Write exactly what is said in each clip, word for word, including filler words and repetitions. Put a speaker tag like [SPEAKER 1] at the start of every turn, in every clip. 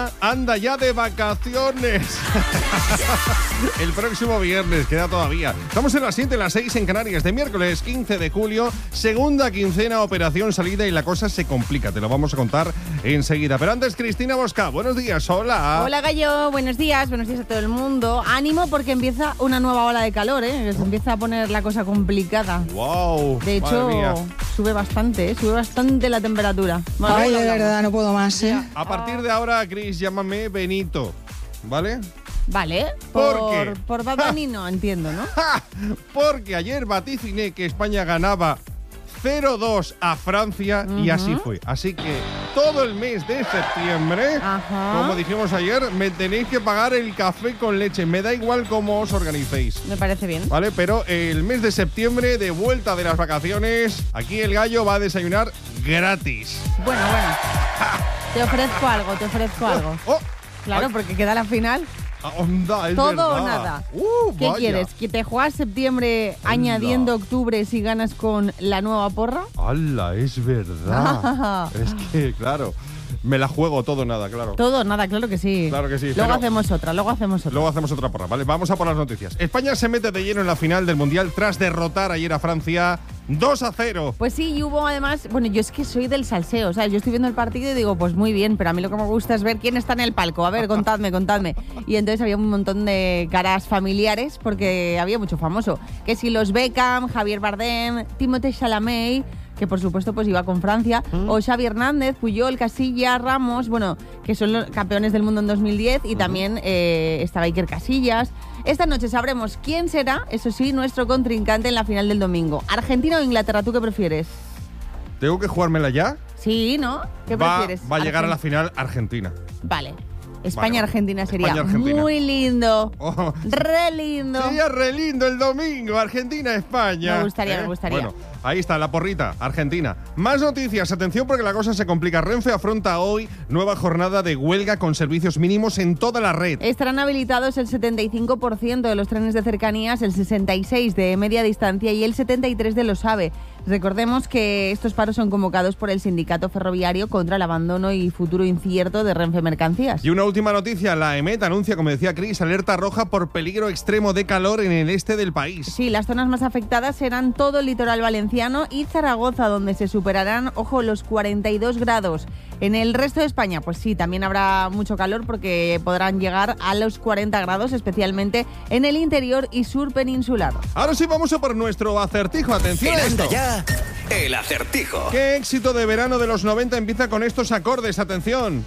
[SPEAKER 1] España anda ya de vacaciones. El próximo viernes, queda todavía. Estamos en las siete, las seis en Canarias, de miércoles quince de julio, segunda quincena, operación salida y la cosa se complica. Te lo vamos a contar enseguida. Pero antes, Cristina Bosca, buenos días, hola.
[SPEAKER 2] Hola, Gallo, buenos días, buenos días a todo el mundo. Ánimo porque empieza una nueva ola de calor, ¿eh? Se empieza a poner la cosa complicada.
[SPEAKER 1] Wow.
[SPEAKER 2] De hecho, sube bastante, ¿eh? Sube bastante la temperatura.
[SPEAKER 3] Bueno, Ay, de verdad, no puedo más, ¿eh?
[SPEAKER 1] A partir de ahora, Cris, llámame Benito, ¿vale?
[SPEAKER 2] Vale,
[SPEAKER 1] ¿por,
[SPEAKER 2] por
[SPEAKER 1] qué?
[SPEAKER 2] Por Bad Bunny no entiendo, ¿no?
[SPEAKER 1] Porque ayer vaticiné que España ganaba cero dos a Francia uh-huh. y así fue. Así que todo el mes de septiembre, uh-huh. como dijimos ayer, me tenéis que pagar el café con leche. Me da igual cómo os organicéis.
[SPEAKER 2] Me parece bien.
[SPEAKER 1] Vale, pero el mes de septiembre, de vuelta de las vacaciones, aquí el Gallo va a desayunar gratis.
[SPEAKER 2] Bueno, bueno. Te ofrezco algo, te ofrezco algo.
[SPEAKER 1] Oh, oh.
[SPEAKER 2] Claro,
[SPEAKER 1] Ay.
[SPEAKER 2] porque queda la final.
[SPEAKER 1] Onda, es
[SPEAKER 2] Todo
[SPEAKER 1] verdad.
[SPEAKER 2] o nada.
[SPEAKER 1] Uh,
[SPEAKER 2] ¿Qué
[SPEAKER 1] vaya.
[SPEAKER 2] quieres? ¿Que te juegas septiembre
[SPEAKER 1] Onda.
[SPEAKER 2] añadiendo octubre si ganas con la nueva porra?
[SPEAKER 1] ¡Hala, es verdad! Es que, claro, me la juego todo o nada, claro.
[SPEAKER 2] Todo o nada, claro que sí.
[SPEAKER 1] Claro que sí.
[SPEAKER 2] Luego
[SPEAKER 1] pero
[SPEAKER 2] hacemos otra, luego hacemos otra.
[SPEAKER 1] Luego hacemos otra porra, ¿vale? Vamos a por las noticias. España se mete de lleno en la final del Mundial tras derrotar ayer a Francia dos a cero.
[SPEAKER 2] Pues sí, y hubo además, bueno, yo es que soy del salseo, ¿sabes? Yo estoy viendo el partido y digo, pues muy bien, pero a mí lo que me gusta es ver quién está en el palco. A ver, contadme, contadme. Y entonces había un montón de caras familiares porque había mucho famoso. Que si los Beckham, Javier Bardem, Timothée Chalamet, que por supuesto pues iba con Francia, ¿Mm? o Xavi Hernández, Puyol, Casillas, Ramos, bueno, que son los campeones del mundo en dos mil diez, y ¿Mm? también eh, estaba Iker Casillas. Esta noche sabremos quién será, eso sí, nuestro contrincante en la final del domingo. ¿Argentina o Inglaterra? ¿Tú qué prefieres?
[SPEAKER 1] ¿Tengo que jugármela ya?
[SPEAKER 2] Sí, ¿no? ¿Qué
[SPEAKER 1] va,
[SPEAKER 2] prefieres?
[SPEAKER 1] Va a llegar Argent- a la final Argentina.
[SPEAKER 2] Vale. España-Argentina vale, sería
[SPEAKER 1] España-Argentina.
[SPEAKER 2] muy lindo.
[SPEAKER 1] Oh,
[SPEAKER 2] re lindo.
[SPEAKER 1] Sería re lindo el domingo, Argentina-España.
[SPEAKER 2] Me gustaría,
[SPEAKER 1] ¿Eh?
[SPEAKER 2] me gustaría.
[SPEAKER 1] Bueno, ahí está, la porrita, Argentina. Más noticias, atención porque la cosa se complica. Renfe afronta hoy nueva jornada de huelga con servicios mínimos en toda la red.
[SPEAKER 2] Estarán habilitados el setenta y cinco por ciento de los trenes de cercanías, el sesenta y seis por ciento de media distancia y el setenta y tres por ciento de los AVE. Recordemos que estos paros son convocados por el sindicato ferroviario contra el abandono y futuro incierto de Renfe Mercancías.
[SPEAKER 1] Y una última noticia, la EMET anuncia, como decía Cris, alerta roja por peligro extremo de calor en el este del país.
[SPEAKER 2] Sí, las zonas más afectadas serán todo el litoral valenciano y Zaragoza, donde se superarán, ojo, los cuarenta y dos grados. En el resto de España, pues sí, también habrá mucho calor porque podrán llegar a los cuarenta grados, especialmente en el interior y sur peninsular.
[SPEAKER 1] Ahora sí vamos a por nuestro acertijo. Atención a esto.
[SPEAKER 4] Ya, el acertijo.
[SPEAKER 1] ¿Qué éxito de verano de los noventa empieza con estos acordes? Atención.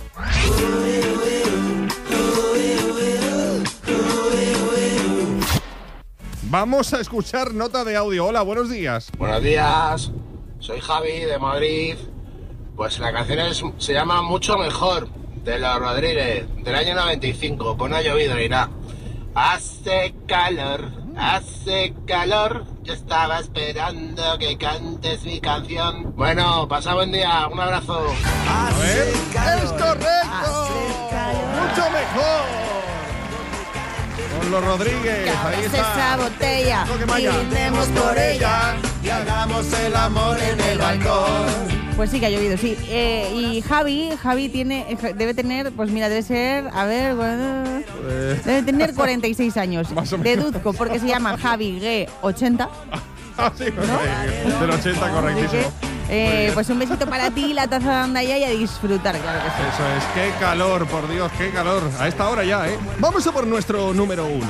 [SPEAKER 1] Vamos a escuchar nota de audio. Hola, buenos días.
[SPEAKER 5] Buenos días, soy Javi de Madrid. Pues la canción es, se llama Mucho Mejor, de los Rodríguez, del año noventa y cinco. Pues no ha llovido ni nada. Hace calor, hace calor. Yo estaba esperando que cantes mi canción. Bueno, pasa buen día, un abrazo.
[SPEAKER 1] A ver, es correcto. Mucho mejor. Con los Rodríguez, ahí está.
[SPEAKER 2] Esa botella y brindemos por ella
[SPEAKER 6] y hagamos el amor en el balcón.
[SPEAKER 2] Pues sí que ha llovido, sí. Eh, y Javi, Javi tiene, debe tener, pues mira, debe ser, a ver, bueno, eh. debe tener cuarenta y seis años. Deduzco, porque se llama Javi G ochenta.
[SPEAKER 1] Ah, sí, ¿no? Del ochenta, correctísimo.
[SPEAKER 2] Eh, pues un besito para ti, la taza de Andaya y a disfrutar, claro que sí.
[SPEAKER 1] Eso es, qué calor, por Dios, qué calor. A esta hora ya, ¿eh? Vamos a por nuestro número uno.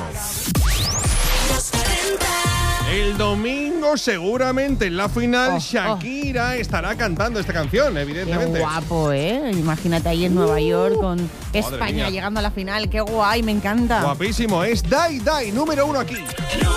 [SPEAKER 1] El domingo, seguramente en la final, oh, Shakira oh. estará cantando esta canción, evidentemente.
[SPEAKER 2] Qué guapo, ¿eh? Imagínate ahí en Nueva York con uh, España llegando a la final. Qué guay, me encanta.
[SPEAKER 1] Guapísimo, es Die Die, número uno aquí.